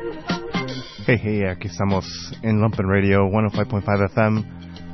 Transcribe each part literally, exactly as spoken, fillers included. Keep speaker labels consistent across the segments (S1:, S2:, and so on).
S1: Hey, hey, aquí estamos en Lumpen Radio one oh five point five F M.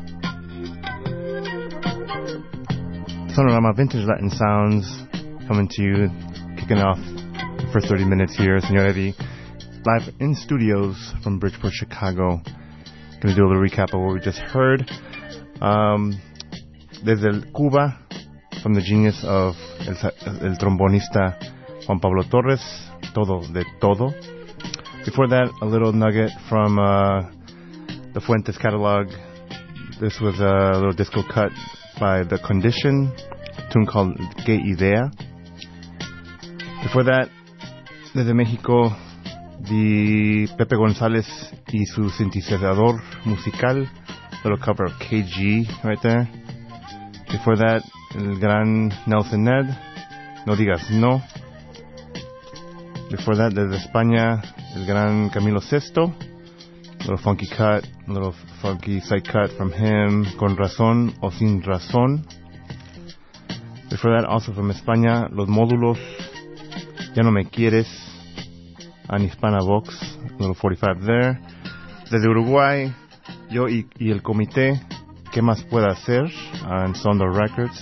S1: Sonorama Vintage Latin Sounds coming to you, kicking off the first thirty minutes here. Señor Eddie, live in studios from Bridgeport, Chicago. Going to do a little recap of what we just heard. Um, desde el Cuba, from the genius of el, el trombonista Juan Pablo Torres, Todo de Todo. Before that, a little nugget from uh, the Fuentes catalog. This was a little disco cut by The Condition, a tune called Que Idea. Before that, desde Mexico, the Pepe González y su sintetizador musical, little cover of K G right there. Before that, el gran Nelson Ned, No Digas No. Before that, desde España, el gran Camilo Sesto, a little funky cut, a little funky side cut from him, Con Razón o Sin Razón. Before that, also from España, Los Módulos, Ya No Me Quieres, on Hispana Vox, a little forty-five there. Desde Uruguay, Yo y, y el Comité, ¿Qué Más Pueda Hacer? On Sondor Records.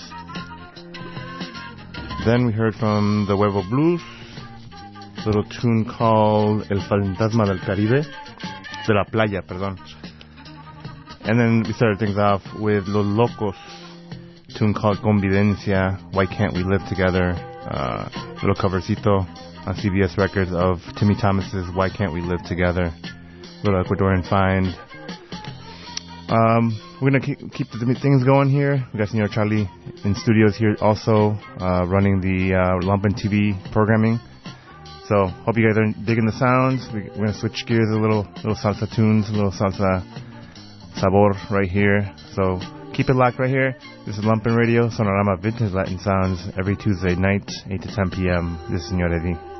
S1: Then we heard from the Huevo Blues, a little tune called El Fantasma del Caribe, de la Playa, perdón. And then we started things off with Los Locos, a tune called Convivencia, Why Can't We Live Together, uh, little covercito on C B S Records of Timmy Thomas's Why Can't We Live Together, little Ecuadorian find. Um, we're going to keep, keep the things going here. We got Senor Charlie in studios here also, uh, running the uh, Lumpen T V programming. So, hope you guys are digging the sounds. We, we're going to switch gears a little, little salsa tunes, a little salsa sabor right here. So, keep it locked right here. This is Lumpen Radio, Sonorama Vintage Latin Sounds, every Tuesday night, eight to ten p.m. This is Senor Eddie.